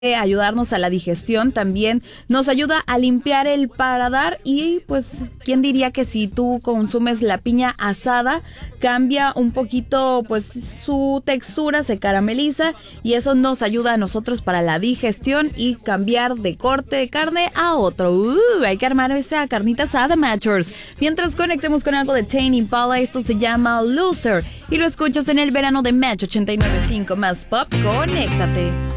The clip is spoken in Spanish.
ayudarnos a la digestión, también nos ayuda a limpiar el paladar y pues quién diría que si tú consumes la piña asada cambia un poquito pues su textura, se carameliza y eso nos ayuda a nosotros para la digestión y cambiar de corte de carne a otro. Hay que armar esa carnita asada, Matchers. Mientras conectemos con algo de Tame Impala, esto se llama Loser y lo escuchas en el verano de Match 89.5 más pop, conéctate.